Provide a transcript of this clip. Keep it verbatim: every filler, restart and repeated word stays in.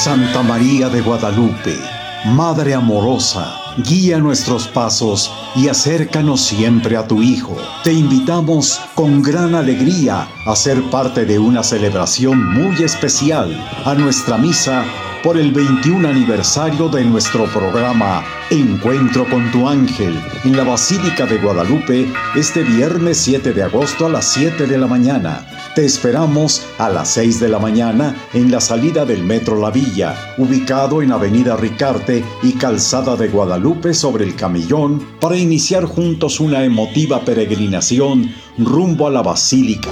Santa María de Guadalupe, Madre amorosa, guía nuestros pasos y acércanos siempre a tu Hijo. Te invitamos con gran alegría a ser parte de una celebración muy especial, a nuestra misa por el veintiún aniversario de nuestro programa Encuentro con tu Ángel, en la Basílica de Guadalupe, este viernes siete de agosto a las siete de la mañana. Te esperamos a las seis de la mañana en la salida del Metro La Villa, ubicado en Avenida Ricarte y Calzada de Guadalupe sobre el Camellón, para iniciar juntos una emotiva peregrinación rumbo a la Basílica.